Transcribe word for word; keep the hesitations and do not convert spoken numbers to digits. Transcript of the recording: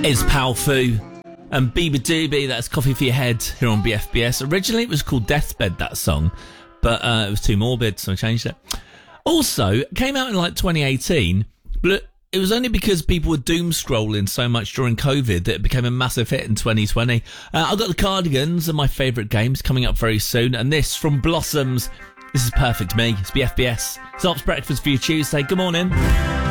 It's Palfu and Biba Doobie, that's Coffee for Your Head here on B F B S. Originally it was called Deathbed, that song, but uh, it was too morbid, so I changed it. Also, it came out in like twenty eighteen, but it was only because people were doom scrolling so much during COVID that it became a massive hit in twenty twenty. Uh, I've got the Cardigans and my favourite games coming up very soon, and this from Blossoms. This is Perfect Me. It's B F B S. It's Ops Breakfast for your Tuesday. Good morning.